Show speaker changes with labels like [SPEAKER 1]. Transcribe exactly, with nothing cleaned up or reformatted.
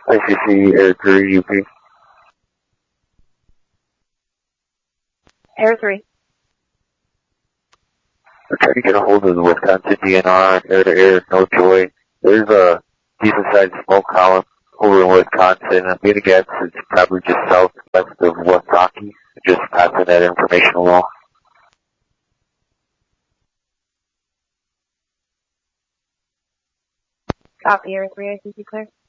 [SPEAKER 1] I C C Air three U P.
[SPEAKER 2] Air three.
[SPEAKER 1] We're trying to get a hold of the Wisconsin D N R, air to air, no joy. There's a decent sized smoke column over in Wisconsin. I'm going to guess it's probably just southwest of West Rocky. Just passing that information along.
[SPEAKER 2] Copy, Air three, I C C clear.